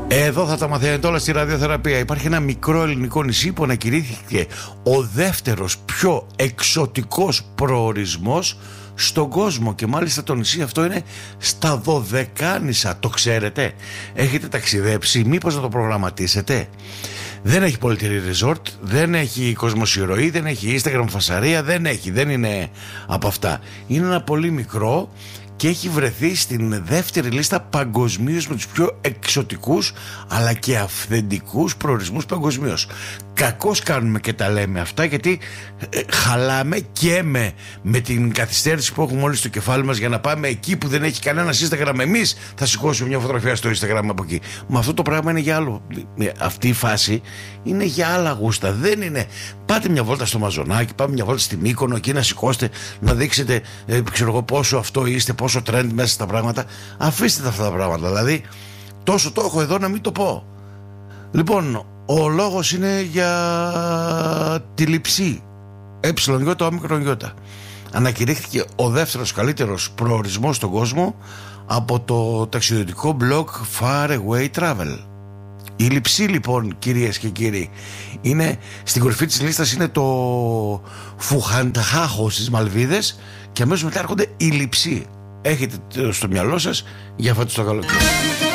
Εδώ θα τα μαθαίνετε όλα στη ραδιοθεραπεία. Υπάρχει ένα μικρό ελληνικό νησί που ανακηρύχθηκε ο δεύτερος πιο εξωτικός προορισμός στον κόσμο, και μάλιστα το νησί αυτό είναι στα Δωδεκάνησα. Το ξέρετε? Έχετε ταξιδέψει? Μήπως να το προγραμματίσετε? Δεν έχει πολυτελή resort, δεν έχει κοσμοσυρωή, δεν έχει Instagram φασαρία, δεν είναι από αυτά. Είναι ένα πολύ μικρό και έχει βρεθεί στην δεύτερη λίστα παγκοσμίως με τους πιο εξωτικούς αλλά και αυθεντικούς προορισμούς παγκοσμίως. Κακώς κάνουμε και τα λέμε αυτά, γιατί χαλάμε και με την καθυστέρηση που έχουμε όλοι στο κεφάλι μας για να πάμε εκεί που δεν έχει κανένα Instagram. Εμείς θα σηκώσουμε μια φωτογραφία στο Instagram από εκεί. Μα αυτό το πράγμα είναι για άλλο. Αυτή η φάση είναι για άλλα γούστα. Δεν είναι πάτε μια βόλτα στο Μαζονάκι, πάμε μια βόλτα στη Μύκονο, εκεί να σηκώσετε, να δείξετε ξέρω εγώ πόσο αυτό είστε, πόσο trend μέσα στα πράγματα. Αφήστε αυτά τα πράγματα. Δηλαδή τόσο το έχω εδώ να μην το πω. Λοιπόν, ο λόγος είναι για τη Λειψή, Y, ανακηρύχθηκε ο δεύτερος καλύτερος προορισμός στον κόσμο από το ταξιδιωτικό blog Far Away Travel. Η Λειψή λοιπόν, κυρίες και κύριοι, είναι στην κορυφή της λίστας, είναι το Φουχανταχάχο στις Μαλβίδες, και αμέσως μετά έρχονται η Λειψή. Έχετε στο μυαλό σας για φέτος το καλοκαίρι.